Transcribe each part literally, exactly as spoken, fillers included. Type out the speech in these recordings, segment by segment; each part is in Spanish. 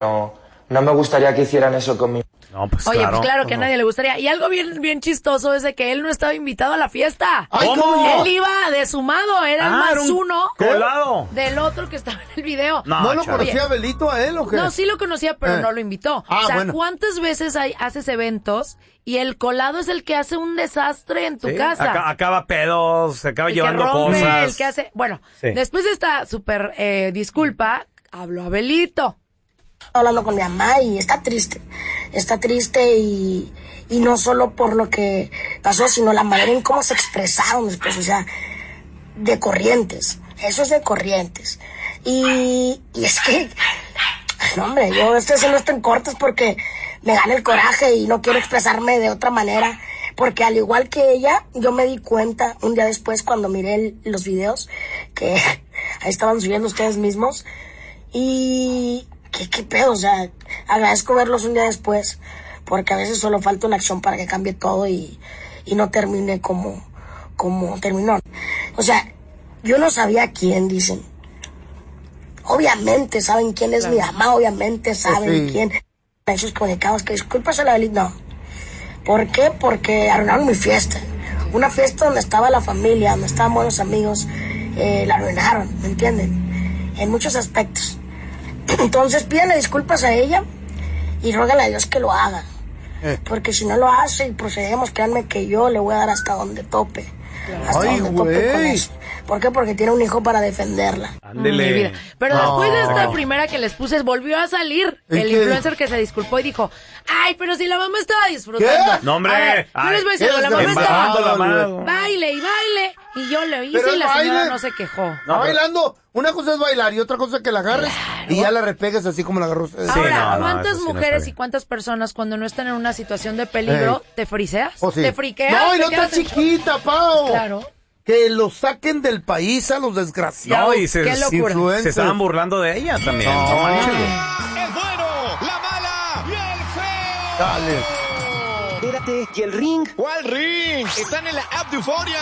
No, no me gustaría que hicieran eso conmigo. No, pues Oye, claro. pues claro que a No. nadie le gustaría. Y algo bien, bien chistoso es de que él no estaba invitado a la fiesta. Ay, ¿Cómo? ¿cómo? Él iba de sumado, era el Ah, más era un uno colado. del otro que estaba en el video. No, ¿No lo chavo. conocía Belito a él o qué? No, sí lo conocía, pero Eh. no lo invitó. Ah, o sea, bueno. ¿cuántas veces hay, haces eventos y el colado es el que hace un desastre en tu Sí, casa? aca- acaba pedos, se acaba el que llevando rompe, cosas. el que hace... Bueno, Sí. después de esta súper eh, disculpa, habló Abelito. Hablando con mi mamá y está triste, está triste y, y no solo por lo que pasó, sino la manera en cómo se expresaron después, o sea, de Corrientes, eso es de Corrientes. Y, y es que, no hombre, yo estoy haciendo esto en cortes porque me gana el coraje y no quiero expresarme de otra manera, porque al igual que ella, yo me di cuenta un día después cuando miré el- los videos que ahí estaban subiendo ustedes mismos y... ¿Qué, qué pedo? O sea, agradezco verlos un día después, porque a veces solo falta una acción para que cambie todo y, y no termine como, como terminó. O sea, yo no sabía quién, dicen. Obviamente saben quién es mi mamá, obviamente saben sí. quién. Esos comunicados que disculpas a la Belit, no. ¿Por qué? Porque arruinaron mi fiesta. Una fiesta donde estaba la familia, donde estaban buenos amigos, eh, la arruinaron, ¿me entienden? En muchos aspectos. Entonces pídanle disculpas a ella y ruégale a Dios que lo haga. Eh. Porque si no lo hace y procedemos, créanme que yo le voy a dar hasta donde tope. Hasta Ay, donde tope con güey. eso. ¿Por qué? Porque tiene un hijo para defenderla. Ándele. Mi vida. Pero No. después de esta primera que les puse, volvió a salir ¿Y el qué? influencer que se disculpó y dijo, ay, pero si la mamá estaba disfrutando. ¿Qué? No, hombre. A ver, yo Ay, les voy a decir, qué la mamá desgraciado. estaba Embarrando la mano. baile y baile. Y yo le hice Pero y el la señora baile- no se quejó. Está No, pero- bailando. Una cosa es bailar y otra cosa es que la agarres y ya la repegues así como la agarró usted. Sí, Ahora, no, no, ¿cuántas eso sí no está mujeres bien. y cuántas personas cuando no están en una situación de peligro Ey. te friseas? ¿O sí? ¿Te friqueas? No, y ¿Te no está quedas en- chiquita, Pao. Claro. Que los saquen del país a los desgraciados. No, y se, Qué locura. se estaban burlando de ella también. No. No manches, güey. El bueno, la mala y el feo. Dale. Espérate, ¿y el ring? ¿Cuál ring? Están en la app de Euforia.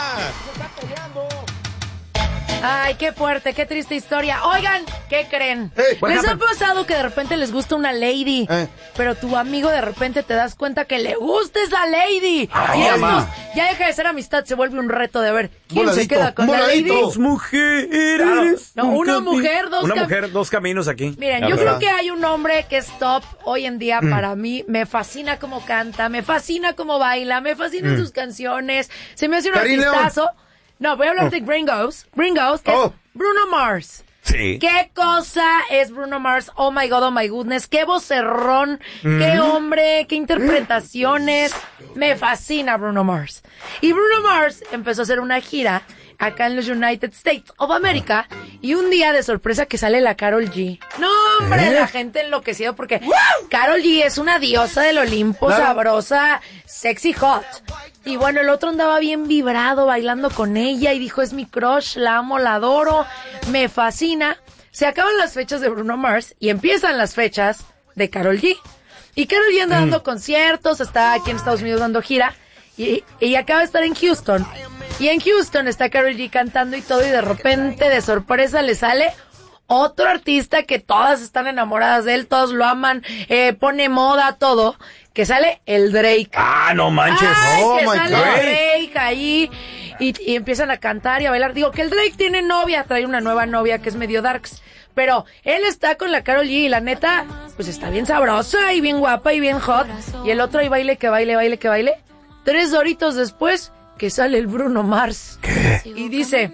Ay, qué fuerte, qué triste historia. Oigan, ¿qué creen? Hey, what ¿Les ha happened? pasado que de repente les gusta una lady, Eh. pero tu amigo de repente te das cuenta que le gusta esa lady? Ay, y estos, mamá. ya deja de ser amistad, se vuelve un reto de ver quién se Voladito, queda con la voladito. lady. Dos mujeres. No, una mujer, dos Una cam- mujer, dos caminos aquí. Miren, La yo verdad. creo que hay un hombre que es top hoy en día para mí. Me fascina cómo canta, me fascina cómo baila, me fascinan sus canciones. Se me hace un Karim León. artistazo. No, voy a hablar de Gringos. Gringos, que Oh. es Bruno Mars. Sí. ¿Qué cosa es Bruno Mars? Oh my God, oh my goodness. Qué vocerrón, qué hombre, qué interpretaciones. Me fascina Bruno Mars. Y Bruno Mars empezó a hacer una gira acá en los United States of America y un día de sorpresa que sale la Karol G. No, hombre, la gente enloquecida porque Karol G es una diosa del Olimpo, Claro. sabrosa, sexy hot. Y bueno, el otro andaba bien vibrado bailando con ella y dijo, es mi crush, la amo, la adoro, me fascina. Se acaban las fechas de Bruno Mars y empiezan las fechas de Karol G. Y Karol G anda dando conciertos, está aquí en Estados Unidos dando gira y, y acaba de estar en Houston. Y en Houston está Karol G cantando y todo y de repente, de sorpresa, le sale otro artista que todas están enamoradas de él, todos lo aman, eh, pone moda, todo, que sale el Drake. Ah, no manches. Ay, Oh que my sale God. Drake ahí y, y empiezan a cantar y a bailar. Digo que el Drake tiene novia, trae una nueva novia que es medio darks. Pero él está con la Karol G y la neta, pues está bien sabrosa y bien guapa y bien hot. Y el otro ahí baile, que baile, baile, que baile. Tres horitos después que sale el Bruno Mars. ¿Qué? Y dice...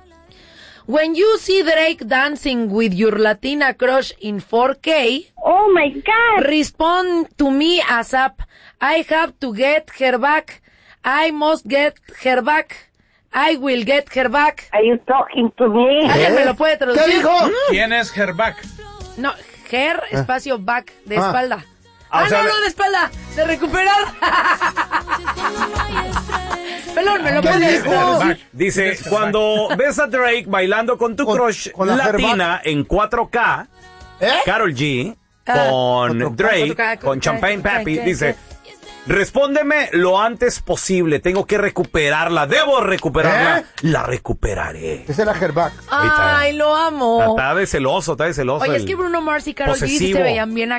When you see Drake dancing with your Latina crush in four K, Oh my God. respond to me ASAP. I have to get her back. I must get her back. I will get her back. Are you talking to me? ¿Alguien me lo puede traducir? ¿Qué dijo? ¿Quién es Herback? No, her, espacio, back, de Ah. espalda. Ah, Ah, o sea, no, de- no, de espalda, de recuperar. Pelón, me lo ¿Qué puede dijo? traducir. Dice, cuando ves a Drake bailando con tu Con- crush con la latina en cuatro K, ¿Eh? Karol G, Ah. con Otro- Drake, otro K, con con- Champagne K, Papi, K, dice, K. Respóndeme lo antes posible. Tengo que recuperarla. Debo recuperarla. ¿Eh? La recuperaré. Esa es la Herback. Ay, lo amo. Está de celoso, está de celoso. Oye, el es que Bruno Mars y Karol G sí posesivo. se veían bien